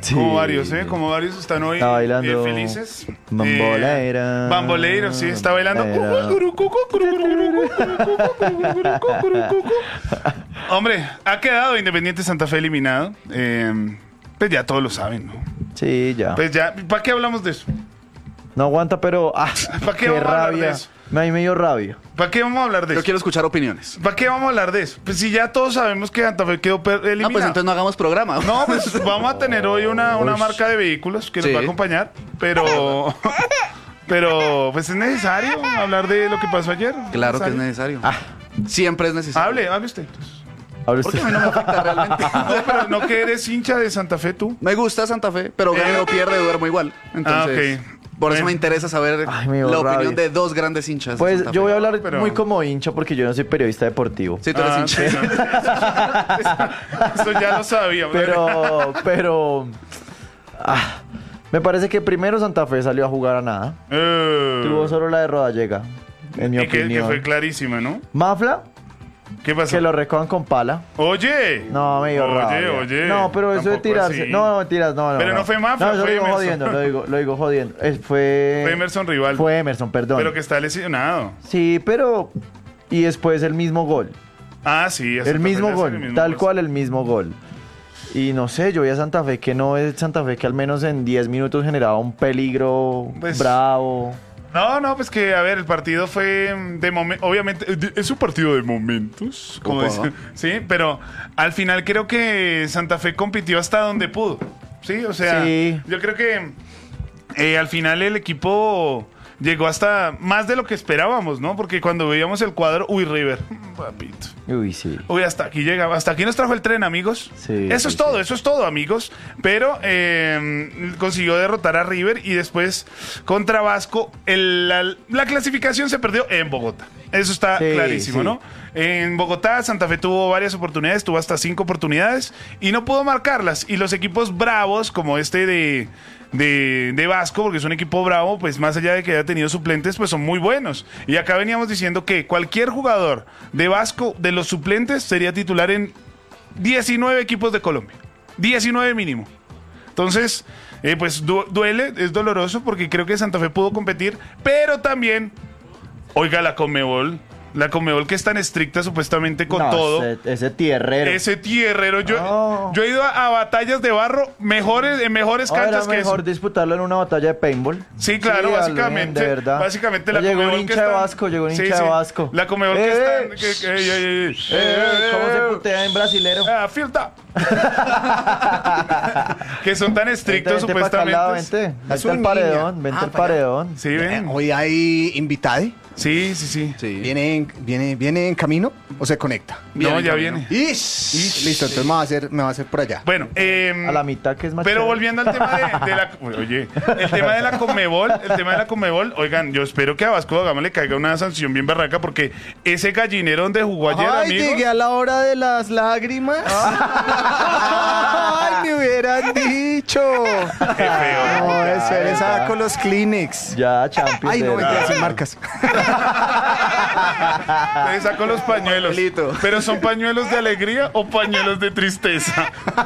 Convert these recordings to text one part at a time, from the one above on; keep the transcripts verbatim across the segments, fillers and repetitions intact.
Sí. Como varios, ¿eh? Como varios están hoy Está bailando eh, felices. Bambolera. Eh, bambolero, sí, está bailando. Hombre, ha quedado Independiente Santa Fe eliminado. Eh, pues ya todos lo saben, ¿no? Sí, ya. Pues ya, ¿para qué hablamos de eso? No aguanta, pero... ¡Ah! ¿Para qué ¡Qué vamos a hablar de rabia! eso? Me ahí me dio rabia. ¿Para qué vamos a hablar de Yo eso? quiero escuchar opiniones. ¿Para qué vamos a hablar de eso? Pues si ya todos sabemos que Santa Fe quedó per- eliminado. No, pues entonces no hagamos programa. No, pues vamos a tener hoy una, una marca de vehículos que Sí. nos va a acompañar, pero... Pero, pues es necesario hablar de lo que pasó ayer. Claro que es necesario. Ah. Siempre es necesario. Hable, hable usted. Ahora Porque usted... a mí no me afecta realmente. No, pero no que eres hincha de Santa Fe tú. Me gusta Santa Fe, pero gane o pierde, duermo igual. Entonces, Ah, ok. por eso Bueno. me interesa saber Ay, me dio la rabia. opinión de dos grandes hinchas. de Pues Santa yo Fe. voy a hablar Pero- muy como hincha porque yo no soy periodista deportivo. Sí, tú eres Ah, hincha. sí, no. Eso ya lo sabíamos. Pero, pero... ah, me parece que primero Santa Fe salió a jugar a nada. Eh, Tuvo solo la de Rodallega, en mi y que, que opinión. fue clarísima, ¿no? Mafla, ¿Qué pasó? que lo recojan con pala. Oye. No, me dio Oye, rabia. oye. No, pero eso de Tampoco tirarse. así. No, mentiras, no, no. Pero no fue Mafla, No, eso fue lo digo Emerson. jodiendo, lo digo, lo digo jodiendo. Es- fue... Fue Emerson Rival. Fue Emerson, perdón. Pero que está lesionado. Sí, pero... Y después el mismo gol. Ah, sí. a El Santa Fe mismo le hacen gol, el mismo tal gol. cual el mismo gol. Y no sé, yo vi a Santa Fe que no es Santa Fe que al menos en diez minutos generaba un peligro Pues- bravo. No, no, pues que, a ver, el partido fue de momento, obviamente, de- es un partido de momentos, como Opa. dicen, sí, pero al final creo que Santa Fe compitió hasta donde pudo, sí, o sea, Sí. yo creo que eh, al final el equipo llegó hasta más de lo que esperábamos, ¿no? Porque cuando veíamos el cuadro, uy, River, papito. Uy, sí. Uy, hasta aquí llegaba, hasta aquí nos trajo el tren, amigos. Sí, eso sí, es todo, sí. eso es todo, amigos. Pero eh, consiguió derrotar a River y después contra Vasco, el- la, la clasificación se perdió en Bogotá. Eso está Sí, clarísimo, sí. ¿no? En Bogotá, Santa Fe tuvo varias oportunidades, tuvo hasta cinco oportunidades y no pudo marcarlas. Y los equipos bravos, como este de, de, de Vasco, porque es un equipo bravo, pues más allá de que haya tenido suplentes, pues son muy buenos. Y acá veníamos diciendo que cualquier jugador de Vasco, de los suplentes, sería titular en diecinueve equipos de Colombia. diecinueve mínimo. Entonces, eh, pues du- duele, es doloroso porque creo que Santa Fe pudo competir, pero también, oiga, la Conmebol, la Conmebol que es tan estricta supuestamente con No, todo. Ese, ese tierrero. Ese tierrero, yo, No. yo he ido a, a batallas de barro mejores, en mejores Ahora era canchas que mejor eso. disputarlo en una batalla de paintball. Sí, claro, Sí, básicamente. de verdad. Básicamente la Llegó un Conmebol que hincha de está- Vasco, llegó un Sí, hincha sí. de Vasco. La Conmebol que Eh, está. que- que- ey, ey, ey. Eh, ¿Cómo se Eh, putea en brasilero? Ah, filta. Que son tan estrictos Vente, vente pa' acá al lado, supuestamente. Vente, vente Azul al niña. paredón, vente Ah, al para allá. paredón. Sí, Eh, ven. Hoy hay invitade. Sí, sí, sí. Sí. ¿Viene en, viene, ¿Viene en camino o se conecta? Viene No, en ya camino. viene. Ish. Listo, entonces me va a hacer, me va a hacer por allá. Bueno, eh, A la mitad que es más pero chévere. volviendo al tema de, de la oye, el tema de la Conmebol, el tema de la Conmebol, oigan, yo espero que a Vasco da Gama le caiga una sanción bien barraca porque ese gallinero donde jugó ayer, Ay, amigo. llegué a la hora de las lágrimas. Ay, me hubieran dicho. Qué feo. No, Ya, espere, ya. saco los Kleenex. Ya, Champions. Ay, de no, verdad. mentira, sin marcas. Le sacó los pañuelos. Papelito. Pero son pañuelos de alegría o pañuelos de tristeza.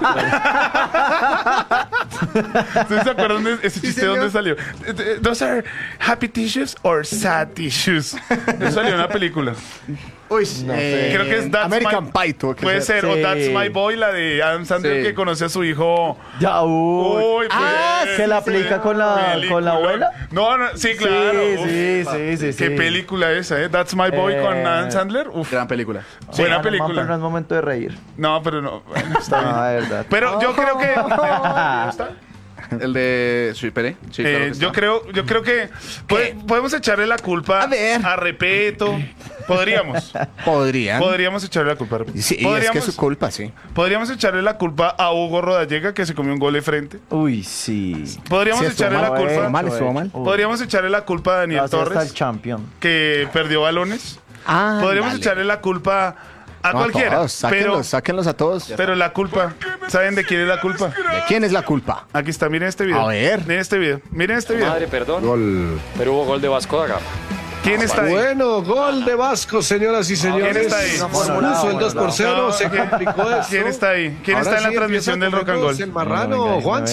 ¿Ustedes se acuerdan de ese chiste? señor. ¿Dónde salió? ¿Those are happy tissues or sad tissues? Eso salió en una película. Uy, No eh, sé. Creo que es That's American My- Pie. tuvo que Puede ser. ser, o Sí. That's My Boy, la de Adam Sandler, Sí. que conoce a su hijo. Ya, uy. Uy, Ah, pues, ¿que la aplica con la- película. con la abuela? No, no, sí, claro. Sí, Uf. sí, sí, sí, Qué sí. película esa, ¿eh? That's My Boy Eh, con Adam Sandler. Uf. Gran película. Buena Ah, no, película. pero no es momento de reír. No, pero no. Bueno, está bien. No, de verdad. Pero yo creo que. ¿Ya está? El de... Sí, espere. Sí, Eh, claro que yo está. creo, yo creo que pode- podemos echarle la culpa A ver. a Repeto. Podríamos. Podrían. Podríamos echarle la culpa a Repeto. Sí, es podríamos, que es su culpa, sí. podríamos echarle la culpa a Hugo Rodallega que se comió un gol de frente. Uy, sí. Podríamos Sí, estuvo echarle la mal, culpa. estuvo mal, estuvo mal. Uy. Podríamos echarle la culpa a Daniel Así hasta Torres el champion. que perdió balones. Ah, Podríamos dale. echarle la culpa a No, cualquiera. todos, sáquenlos, pero, sáquenlos a todos. pero la culpa, ¿saben de quién es la culpa? ¿De quién es la culpa? Aquí está, miren este video. A ver. Miren este video. Miren este video. Madre, perdón, Gol. pero hubo gol de Vasco da Gama. ¿Quién está ahí? Bueno, gol de Vasco, señoras y señores. ¿Quién está ahí? Se No, puso no, el dos por cero, no. se complicó eso. ¿Quién está ahí? ¿Quién Ahora está en la sí transmisión del empieza Rock and con Roll? El marrano, No, venga, Juan. venga.